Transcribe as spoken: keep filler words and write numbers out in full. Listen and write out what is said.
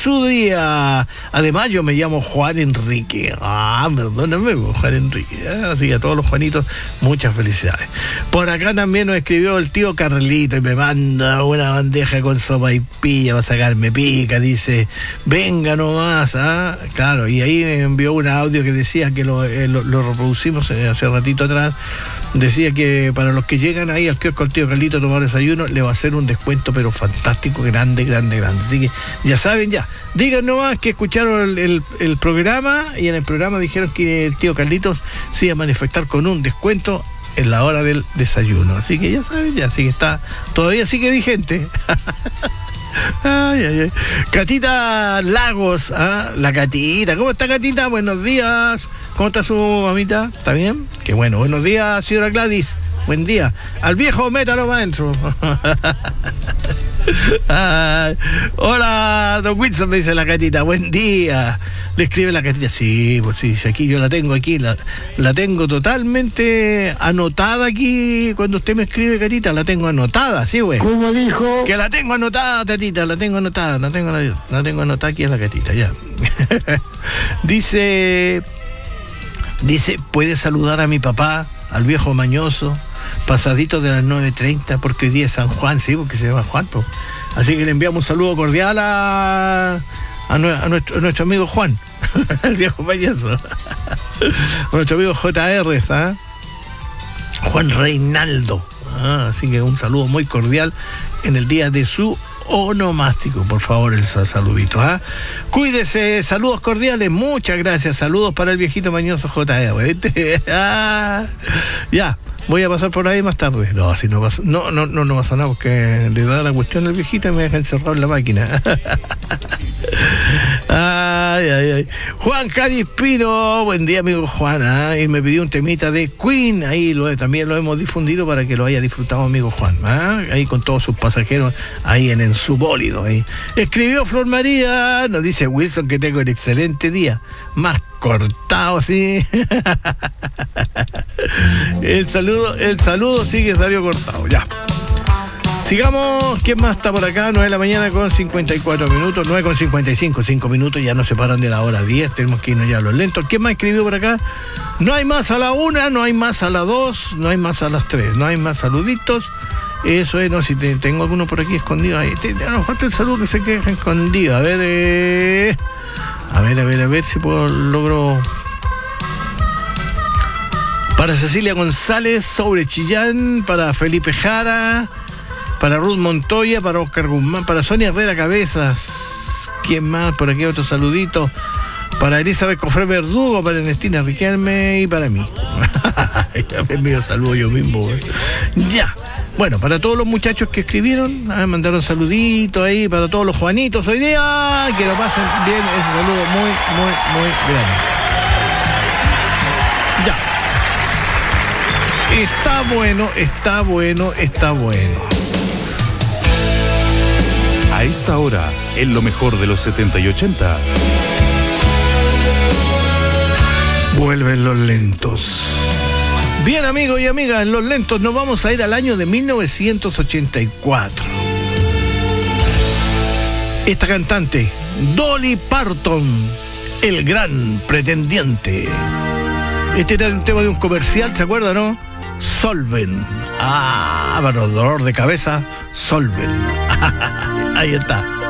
su día. Además, yo me llamo Juan Enrique. Ah, perdóname, Juan Enrique. Así que a todos los Juanitos, muchas felicidades. Por acá también nos escribió el tío Carlito y me manda una bandeja con sopa y pilla para sacarme pica. Dice, venga nomás. ¿Ah? Claro, y ahí me envió un audio que decía que lo, eh, lo, lo reproducimos hace ratito atrás. Decía que para los que llegan ahí al kiosco al tío Carlito a tomar desayuno, le va a hacer un descuento, pero fantástico, grande, grande, grande. Así que ya saben, ya. Digan nomás que escucharon el, el, el programa y en el programa dijeron que el tío Carlitos se iba a manifestar con un descuento en la hora del desayuno. Así que ya saben, ya. Así que está, todavía sigue vigente. Ay, ay, ay. Catita Lagos, ¿ah? La Catita. ¿Cómo está, Catita? Buenos días. ¿Cómo está su mamita? ¿Está bien? Qué bueno. Buenos días, señora Gladys. Buen día. Al viejo métalo para adentro. Ay, hola, don Wilson, me dice la Catita. Buen día. Le escribe la Catita. Sí, pues sí, aquí yo la tengo aquí. La, la tengo totalmente anotada aquí. Cuando usted me escribe, Catita, la tengo anotada, sí, güey. ¿Cómo dijo? Que la tengo anotada, Tatita, la tengo anotada. La tengo, la, la tengo anotada aquí en la Catita, ya. Dice, dice, ¿puede saludar a mi papá, al viejo mañoso? Pasadito de las nueve treinta, porque hoy día es San Juan, sí, porque se llama Juan, pues. Así que le enviamos un saludo cordial a, a, nuestro, a nuestro amigo Juan, el viejo payaso. A nuestro amigo J R, ¿sabes? Juan Reinaldo. Ah, así que un saludo muy cordial en el día de su onomástico, por favor, el saludito, ¿ah? Cuídese, saludos cordiales, muchas gracias, saludos para el viejito mañoso J R, ¿viste? Ah, ya. Voy a pasar por ahí más tarde. No, así no pasa. No, no, no, no pasa nada porque le da la cuestión al viejito y me deja encerrado en la máquina. Ay, ay, ay. Juan Cádiz Pino, buen día, amigo Juan. ¿eh? Y me pidió un temita de Queen. Ahí lo, también lo hemos difundido para que lo haya disfrutado, amigo Juan. ¿eh? Ahí con todos sus pasajeros, ahí en, en su bólido. Ahí. Escribió Flor María, nos dice Wilson que tengo un excelente día. Más cortado, sí. El saludo, el saludo sí que salió cortado, ya. Sigamos, ¿quién más está por acá? nueve de la mañana con cincuenta y cuatro minutos, nueve con cincuenta y cinco, cinco minutos, ya nos separan de la hora diez, tenemos que irnos ya a los lentos. ¿Quién más escribió por acá? No hay más a la una, no hay más a la dos, no hay más a las tres, no hay más saluditos. Eso es, no, si te, tengo alguno por aquí escondido, ahí, te, te, nos falta el saludo que se queda escondido, a ver, eh, a ver, a ver, a ver si puedo, logro... Para Cecilia González sobre Chillán, para Felipe Jara, para Ruth Montoya, para Oscar Guzmán, para Sonia Herrera Cabezas. ¿Quién más? Por aquí otro saludito. Para Elizabeth Cofré Verdugo, para Ernestina Riquelme y para mí. Ya me envío saludo yo mismo. ¿eh? Ya. Bueno, para todos los muchachos que escribieron, ah, mandaron saluditos ahí, para todos los Juanitos hoy día, que lo pasen bien, ese saludo muy, muy, muy grande. Ya. Está bueno, está bueno, está bueno. A esta hora, en lo mejor de los setenta y ochenta. Vuelven los lentos. Bien, amigos y amigas, en los lentos nos vamos a ir al año de mil novecientos ochenta y cuatro. Esta cantante, Dolly Parton, el gran pretendiente. Este era un tema de un comercial, ¿se acuerdan, no? Solven. Ah, para el dolor de cabeza, Solven. Ahí está.